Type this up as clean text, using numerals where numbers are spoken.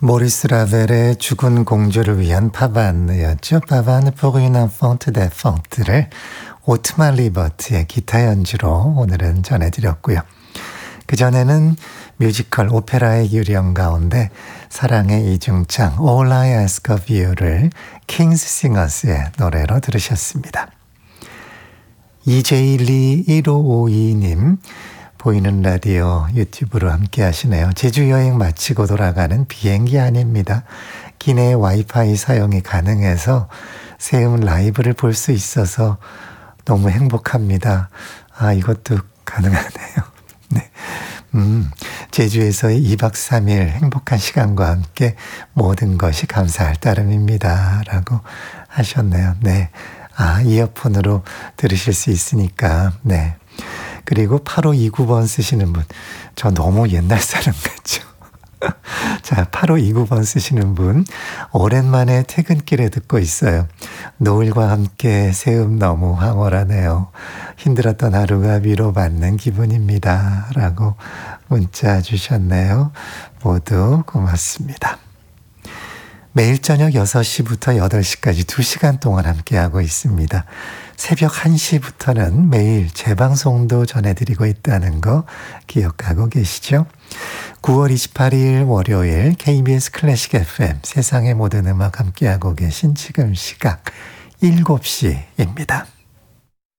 모리스 라벨의 죽은 공주를 위한 파바느였죠. 파바느 pour une enfant défunte를 오트만 리버트의 기타 연주로 오늘은 전해드렸고요. 그전에는 뮤지컬 오페라의 유령 가운데 사랑의 이중창 All I Ask of You를 킹스 싱어스의 노래로 들으셨습니다. 이제일리 1552님 보이는 라디오 유튜브로 함께 하시네요. 제주 여행 마치고 돌아가는 비행기 안입니다. 기내 와이파이 사용이 가능해서 세음 라이브를 볼 수 있어서 너무 행복합니다. 아, 이것도 가능하네요. 네. 제주에서의 2박 3일 행복한 시간과 함께 모든 것이 감사할 따름입니다. 라고 하셨네요. 네. 아, 이어폰으로 들으실 수 있으니까. 네. 그리고 8529번 쓰시는 분. 저 너무 옛날 사람 같죠? 자, 8529번 쓰시는 분. 오랜만에 퇴근길에 듣고 있어요. 노을과 함께 새음 너무 황홀하네요. 힘들었던 하루가 위로받는 기분입니다. 라고 문자 주셨네요. 모두 고맙습니다. 매일 저녁 6시부터 8시까지 2시간 동안 함께하고 있습니다. 새벽 1시부터는 매일 재방송도 전해드리고 있다는 거 기억하고 계시죠? 9월 28일 월요일 KBS 클래식 FM 세상의 모든 음악 함께하고 계신 지금 시각 7시입니다.